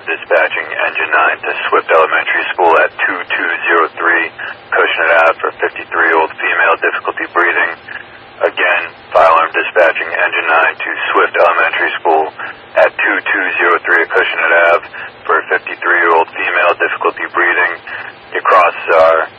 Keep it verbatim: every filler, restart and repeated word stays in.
dispatching engine nine to Swift Elementary School at two two zero three Cushnet Ave for fifty-three-year-old female, difficulty breathing. Again, fire alarm dispatching engine nine to Swift Elementary School at two two zero three Cushnet Ave for fifty-three-year-old female, difficulty breathing. Your crosses are